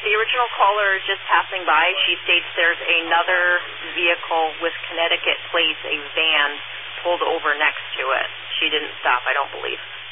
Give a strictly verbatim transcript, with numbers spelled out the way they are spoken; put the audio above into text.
The original caller is just passing by. She states there's another vehicle with Connecticut plates, a van, pulled over next to it. She didn't stop, I don't believe.